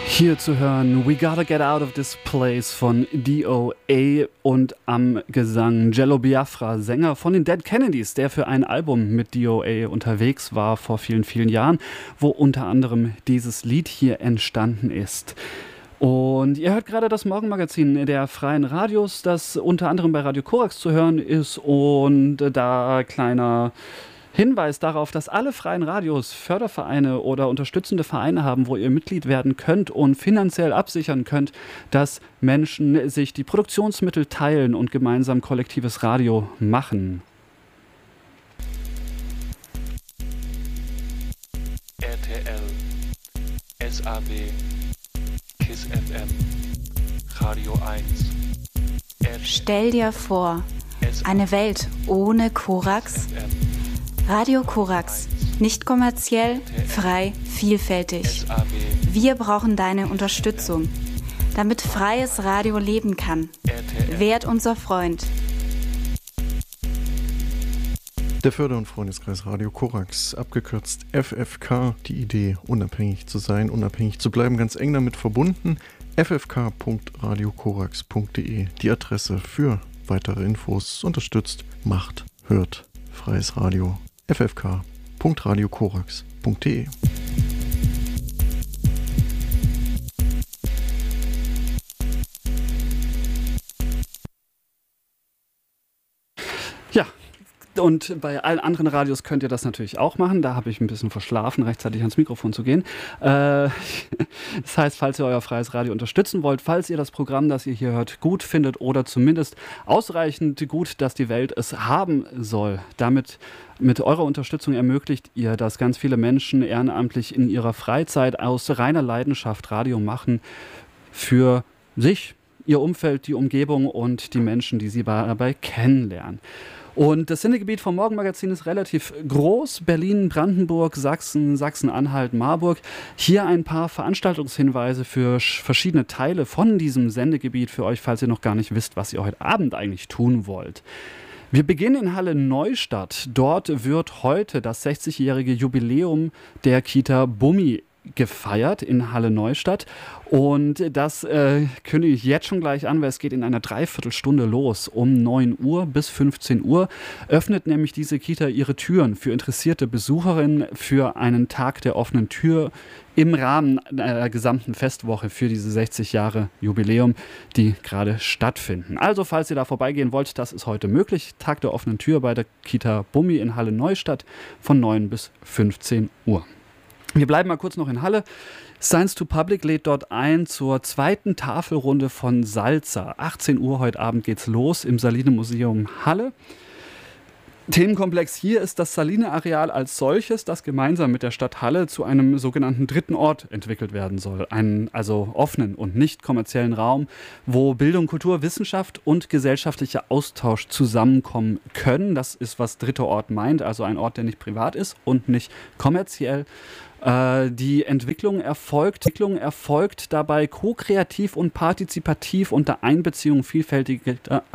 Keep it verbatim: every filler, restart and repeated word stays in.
Hier zu hören We Gotta Get Out of This Place von D O A und am Gesang Jello Biafra, Sänger von den Dead Kennedys, der für ein Album mit D O A unterwegs war vor vielen, vielen Jahren, wo unter anderem dieses Lied hier entstanden ist. Und ihr hört gerade das Morgenmagazin der Freien Radios, das unter anderem bei Radio Korax zu hören ist, und da kleiner Hinweis darauf, dass alle freien Radios Fördervereine oder unterstützende Vereine haben, wo ihr Mitglied werden könnt und finanziell absichern könnt, dass Menschen sich die Produktionsmittel teilen und gemeinsam kollektives Radio machen. R T L, S A B, KISS F M, Radio eins. Stell dir vor, eine Welt ohne Korax? Radio Korax. Nicht kommerziell, frei, vielfältig. Wir brauchen deine Unterstützung, damit freies Radio leben kann. Werd unser Freund. Der Förder- und Freundeskreis Radio Korax, abgekürzt F F K, die Idee, unabhängig zu sein, unabhängig zu bleiben, ganz eng damit verbunden. f f k punkt radio korax punkt d e, die Adresse für weitere Infos. Unterstützt, macht, hört freies Radio. f f k punkt radio korax punkt d e. Ja, und bei allen anderen Radios könnt ihr das natürlich auch machen. Da habe ich ein bisschen verschlafen, rechtzeitig ans Mikrofon zu gehen. Äh, das heißt, falls ihr euer freies Radio unterstützen wollt, falls ihr das Programm, das ihr hier hört, gut findet oder zumindest ausreichend gut, dass die Welt es haben soll, damit mit eurer Unterstützung ermöglicht ihr, dass ganz viele Menschen ehrenamtlich in ihrer Freizeit aus reiner Leidenschaft Radio machen für sich, ihr Umfeld, die Umgebung und die Menschen, die sie dabei kennenlernen. Und das Sendegebiet vom Morgenmagazin ist relativ groß. Berlin, Brandenburg, Sachsen, Sachsen-Anhalt, Marburg. Hier ein paar Veranstaltungshinweise für verschiedene Teile von diesem Sendegebiet für euch, falls ihr noch gar nicht wisst, was ihr heute Abend eigentlich tun wollt. Wir beginnen in Halle Neustadt. Dort wird heute das sechzigjährige Jubiläum der Kita Bummi gefeiert in Halle Neustadt, und das äh, kündige ich jetzt schon gleich an, weil es geht in einer Dreiviertelstunde los. Um neun Uhr bis fünfzehn Uhr öffnet nämlich diese Kita ihre Türen für interessierte Besucherinnen für einen Tag der offenen Tür im Rahmen der gesamten Festwoche für diese sechzig Jahre Jubiläum, die gerade stattfinden. Also falls ihr da vorbeigehen wollt, das ist heute möglich. Tag der offenen Tür bei der Kita Bummi in Halle Neustadt von neun bis fünfzehn Uhr. Wir bleiben mal kurz noch in Halle. Science to Public lädt dort ein zur zweiten Tafelrunde von Salza. achtzehn Uhr heute Abend geht's los im Saline Museum Halle. Themenkomplex hier ist das Saline-Areal als solches, das gemeinsam mit der Stadt Halle zu einem sogenannten dritten Ort entwickelt werden soll. Einen also offenen und nicht kommerziellen Raum, wo Bildung, Kultur, Wissenschaft und gesellschaftlicher Austausch zusammenkommen können. Das ist, was dritter Ort meint, also ein Ort, der nicht privat ist und nicht kommerziell. Äh, die Entwicklung erfolgt, Entwicklung erfolgt dabei ko-kreativ und partizipativ unter Einbeziehung vielfältiger